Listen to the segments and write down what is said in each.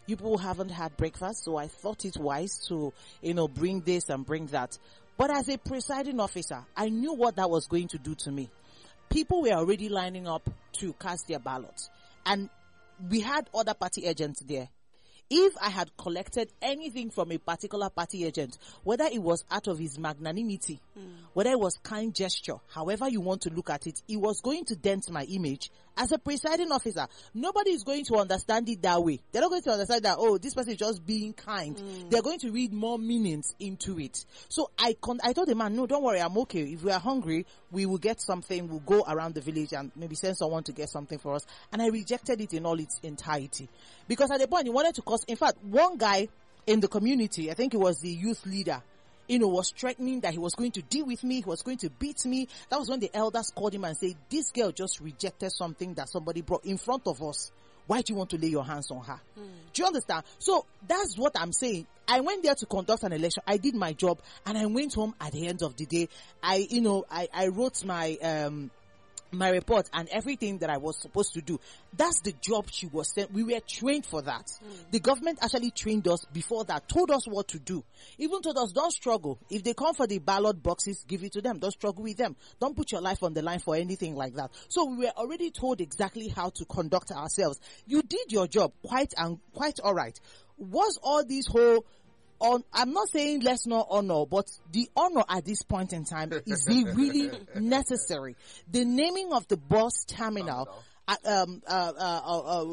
people haven't had breakfast, so I thought it wise to, bring this and bring that. But as a presiding officer, I knew what that was going to do to me. People were already lining up to cast their ballots, and we had other party agents there. If I had collected anything from a particular party agent, whether it was out of his magnanimity, whether it was kind gesture, however you want to look at it, it was going to dent my image as a presiding officer. Nobody is going to understand it that way. They're not going to understand that, oh, this person is just being kind. They're going to read more meanings into it. So I told the man, no, don't worry, I'm okay. If we are hungry, we will get something. We'll go around the village and maybe send someone to get something for us. And I rejected it in all its entirety. Because at the point, he wanted to cause, in fact, one guy in the community, I think it was the youth leader, was threatening that he was going to deal with me, he was going to beat me. That was when the elders called him and said, this girl just rejected something that somebody brought in front of us. Why do you want to lay your hands on her? Do you understand? So that's what I'm saying. I went there to conduct an election. I did my job and I went home at the end of the day. I wrote my report and everything that I was supposed to do. That's the job she was sent. We were trained for that. The government actually trained us before that, told us what to do. Even told us, don't struggle. If they come for the ballot boxes, give it to them. Don't struggle with them. Don't put your life on the line for anything like that. So we were already told exactly how to conduct ourselves. You did your job quite all right. Was all this whole I'm not saying let's not honor, but the honor at this point in time is really necessary. The naming of the bus terminal, all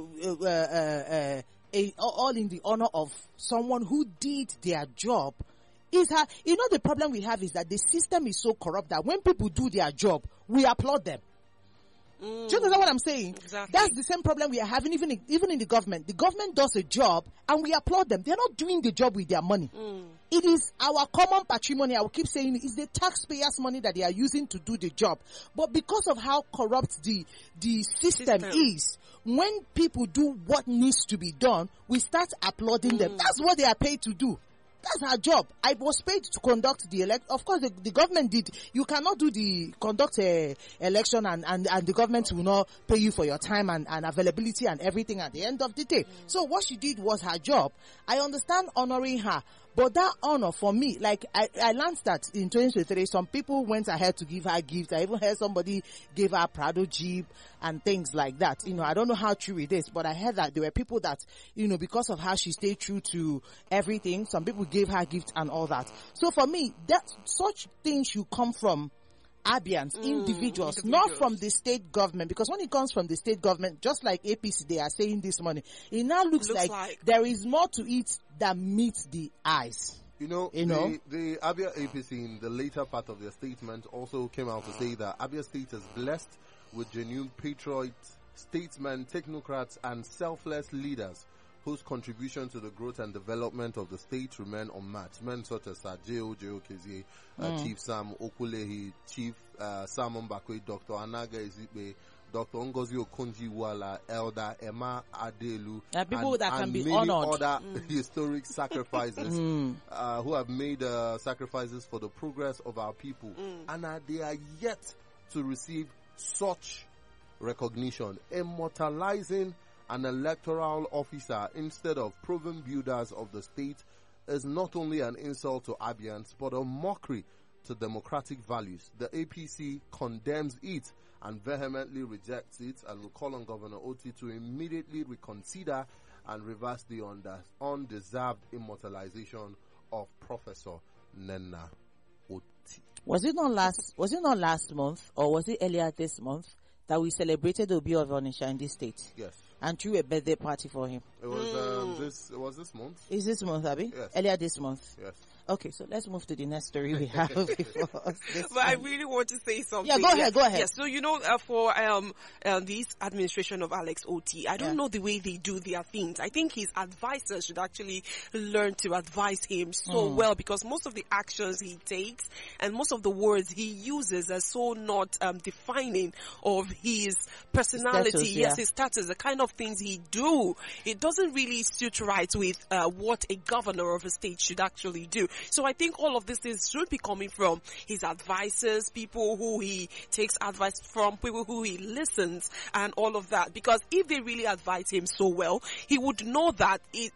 in the honor of someone who did their job, is the problem we have is that the system is so corrupt that when people do their job, we applaud them. Do you understand what I'm saying? Exactly. That's the same problem we are having even in the government. The government does a job and we applaud them. They're not doing the job with their money. It is our common patrimony. I will keep saying it's the taxpayers' money that they are using to do the job. But because of how corrupt the system is, when people do what needs to be done, we start applauding them. That's what they are paid to do. That's our job. I was paid to conduct the election. Of course, the government did. You cannot conduct a election and the government will not pay you for your time and availability and everything at the end of the day. So what she did was her job. I understand honoring her. But that honor for me, like I learned that in 2023, some people went ahead to give her gifts. I even heard somebody gave her a Prado Jeep and things like that. I don't know how true it is, but I heard that there were people that, because of how she stayed true to everything, some people gave her gifts and all that. So for me, that such things should come from Abians, individuals, not from the state government, because when it comes from the state government, just like APC, they are saying this morning, it now looks like there is more to it than meets the eyes. The Abia APC in the later part of their statement also came out to say that Abia State is blessed with genuine patriots, statesmen, technocrats, and selfless leaders whose contribution to the growth and development of the state remain unmatched. Men such as J.O. Kezie, Chief Sam Okulehi, Chief Simon Bakwe, Dr. Anaga Ezikbe, Dr. Ngozi Okonji-Iweala, Elder Emma Adelu, people that can be many honored. other historic sacrifices who have made sacrifices for the progress of our people, and they are yet to receive such recognition, immortalizing an electoral officer instead of proven builders of the state is not only an insult to Abians, but a mockery to democratic values. The APC condemns it and vehemently rejects it, and will call on Governor Oti to immediately reconsider and reverse the undeserved immortalization of Professor Nenna Oti. Was it not last month, or was it earlier this month, that we celebrated Obi of Onitsha in this state? Yes. And threw a birthday party for him. It was this month. Is this month, Abby? Yes. Earlier this month. Yes. Okay, so let's move to the next story we have before us. But I really want to say something. Yeah, go ahead. Yes, so for this administration of Alex Oti, I don't know the way they do their things. I think his advisors should actually learn to advise him so well, because most of the actions he takes and most of the words he uses are so not defining of his personality. His status, the kind of things he do. It doesn't really suit right with what a governor of a state should actually do. So I think all of these things should be coming from his advisors, people who he takes advice from, people who he listens, and all of that. Because if they really advise him so well, he would know that